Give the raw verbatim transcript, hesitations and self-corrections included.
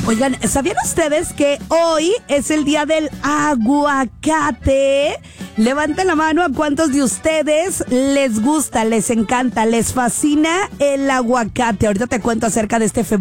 Oigan, ¿sabían ustedes que hoy es el día del aguacate? Levanten la mano a cuántos de ustedes les gusta, les encanta, les fascina el aguacate. Ahorita te cuento acerca de este